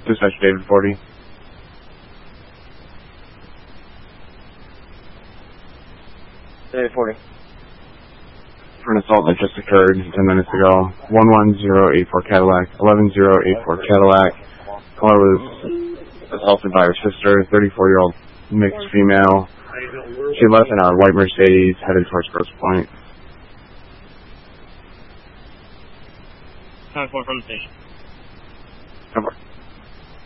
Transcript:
Dispatch David 40. David 40. For an assault that just occurred 10 minutes ago. 11084 Cadillac, 11084 Cadillac. Caller was assaulted by her sister, 34-year-old mixed female. She left in a white Mercedes headed towards Grosse Pointe. 10-4 from the station. Over.